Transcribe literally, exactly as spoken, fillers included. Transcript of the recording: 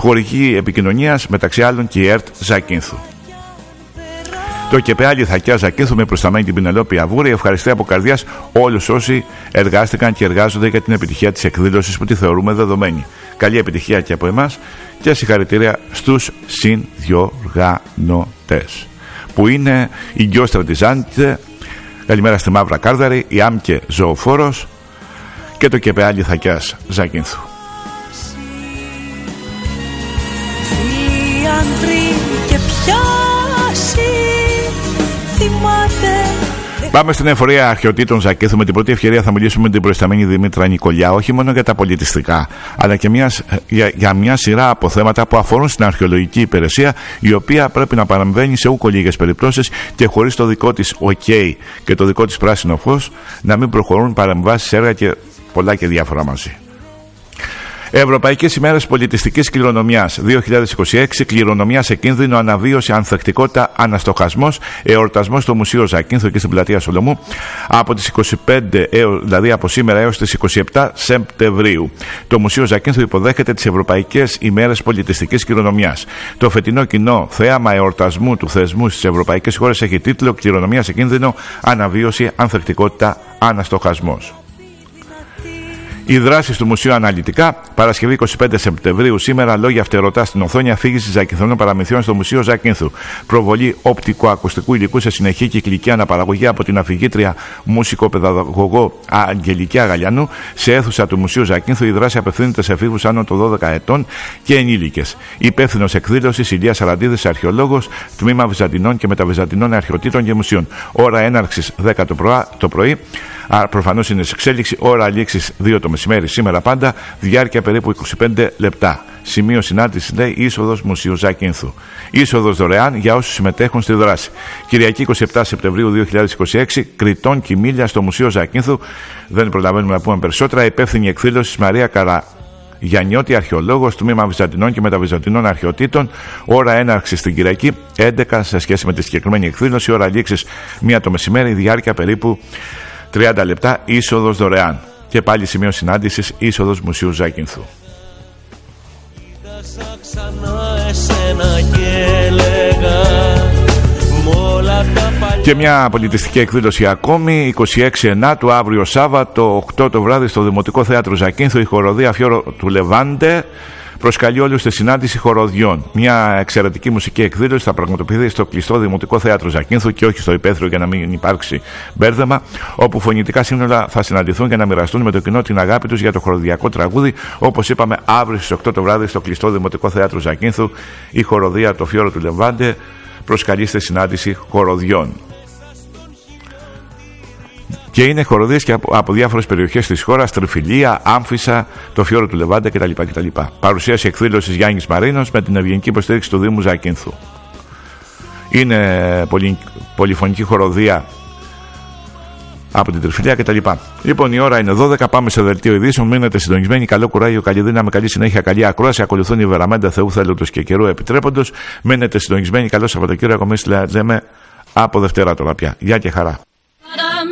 χορηγή επικοινωνίας μεταξύ άλλων και η ΕΡΤ Ζακίνθου. Το ΚΕΠΕΑ Λιθακιά Ζακίνθου με προσταμένη την Πινελόπη Αβούρη ευχαριστεί από καρδιάς όλους όσοι εργάστηκαν και εργάζονται για την επιτυχία της εκδήλωσης που τη θεωρούμε δεδομένη. Καλή επιτυχία και από εμάς και συγχαρητήρια στους συνδιοργανωτές που είναι η Γκιό Στρατιζάντε, καλημέρα στη Μαύρα Κάρδαρη, η Άμκε Ζωοφόρος και το ΚΕΠΕΑ Λιθακιάς Ζακίνθου. Πάμε στην εφορία αρχαιοτήτων Ζακίνθου. Με την πρώτη ευκαιρία θα μιλήσουμε με την προϊσταμένη Δήμητρα Νικολιά, όχι μόνο για τα πολιτιστικά, αλλά και μια, για, για μια σειρά από θέματα που αφορούν στην αρχαιολογική υπηρεσία, η οποία πρέπει να παραμβαίνει σε ούκο λίγες περιπτώσεις και χωρίς το δικό της OK και το δικό της πράσινο φως να μην προχωρούν παρεμβάσεις, έργα και πολλά και διάφορα μαζί. Ευρωπαϊκές ημέρες πολιτιστικής κληρονομιάς δύο χιλιάδες είκοσι έξι, κληρονομιά σε κίνδυνο, αναβίωση, ανθεκτικότητα, αναστοχασμός, εορτασμός στο Μουσείο Ζακίνθου και στην Πλατεία Σολομού από τις είκοσι πέντε, δηλαδή από σήμερα έως τις είκοσι επτά Σεπτεμβρίου. Το Μουσείο Ζακίνθου υποδέχεται τις Ευρωπαϊκές ημέρες πολιτιστικής κληρονομιάς. Το φετινό κοινό θέαμα εορτασμού του θεσμού στις ευρωπαϊκές χώρες έχει τίτλο «Κληρονομιά σε κίνδυνο, αναβίωση, ανθεκτικότητα, αναστοχασμός». Οι δράσεις του Μουσείου αναλυτικά. Παρασκευή είκοσι πέντε Σεπτεμβρίου, σήμερα, λόγια φτερωτά στην οθόνη, αφήγηση Ζακυνθινών παραμυθιών στο Μουσείο Ζακίνθου. Προβολή οπτικοακουστικού υλικού σε συνεχή κυκλική αναπαραγωγή από την αφηγήτρια μουσικοπαιδαγωγό Αγγελική Αγαλιανού σε αίθουσα του Μουσείου Ζακίνθου. Η δράση απευθύνεται σε εφήβους άνω των δώδεκα ετών και ενήλικες. Υπεύθυνος εκδήλωσης Ηλίας Σαραντίδης, αρχαιολόγος, τμήμα Βυζαντινών και Μεταβυζαντινών Αρχαιοτήτων και Μουσείων. Ώρα έναρξης δέκα το πρωί. Προφανώς είναι σε εξέλιξη. Ώρα λήξης δύο το μεσημέρι σήμερα πάντα. Διάρκεια περίπου είκοσι πέντε λεπτά. Σημείο συνάντησης λέει είσοδος Μουσείου Ζακίνθου. Είσοδος δωρεάν για όσους συμμετέχουν στη δράση. Κυριακή είκοσι επτά Σεπτεμβρίου δύο χιλιάδες είκοσι έξι, Κρητών Κιμήλια στο Μουσείο Ζακίνθου. Δεν προλαβαίνουμε να πούμε περισσότερα. Υπεύθυνη εκδήλωση Μαρία Καρα. Γιαννιώτη, αρχαιολόγος, τμήμα Βυζαντινών και Μεταβυζαντινών Αρχαιοτήτων. Ώρα έναρξης την Κυριακή έντεκα σε σχέση με τη συγκεκριμένη εκδήλωση. Ώρα λήξης μία το μεσημέρι. Διάρκεια περίπου τριάντα λεπτά. Είσοδος δωρεάν. Και πάλι σημείο συνάντησης είσοδος Μουσείου Ζακίνθου. Και μια πολιτιστική εκδήλωση ακόμη, είκοσι έξι Ενάτου, αύριο Σάββατο, οκτώ το βράδυ στο Δημοτικό Θέατρο Ζακίνθου, η χοροδία Φιόρο του Λεβάντε προσκαλεί όλους στη συνάντηση χοροδιών. Μια εξαιρετική μουσική εκδήλωση θα πραγματοποιηθεί στο κλειστό Δημοτικό Θέατρο Ζακίνθου και όχι στο υπαίθριο για να μην υπάρξει μπέρδεμα, όπου φωνητικά σύνολα θα συναντηθούν και να μοιραστούν με το κοινό την αγάπη τους για το χοροδιακό τραγούδι. Όπως είπαμε, αύριο στις οκτώ το βράδυ στο κλειστό Δημοτικό Θέατρο Ζακίνθου, η χοροδία Το Φιόρο του Λεβάντε προσκαλεί στη συνάντηση χοροδιών. Και είναι χοροδίες και από, από διάφορες περιοχές της χώρας, Τριφυλία, Άμφισσα, το Φιόρο του Λεβάντε κτλ. κτλ. Παρουσίαση εκδήλωσης Γιάννης Μαρίνος με την ευγενική υποστήριξη του Δήμου Ζακίνθου. Είναι πολυ, πολυφωνική χοροδία από την Τριφυλία κτλ. Λοιπόν, η ώρα είναι δώδεκα. Πάμε σε δελτίο ειδήσεων. Μείνετε συντονισμένοι. Καλό κουράγιο, καλή δύναμη, καλή συνέχεια, καλή ακρόαση. Ακολουθούν οι Βεραμέντα Θεού Θέλοντος και καιρού επιτρέποντος. Μείνετε συντονισμένοι. Καλό Σαββατοκύριακο. Εμείς λέμε από Δευτέρα τώρα πια. Γεια και χαρά.